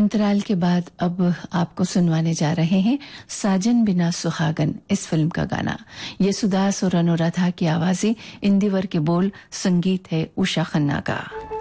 अंतराल के बाद अब आपको सुनवाने जा रहे हैं साजन बिना सुहागन इस फिल्म का गाना। ये सुदास और अनुराधा की आवाजें, इंदिवर के बोल, संगीत है उषा खन्ना का।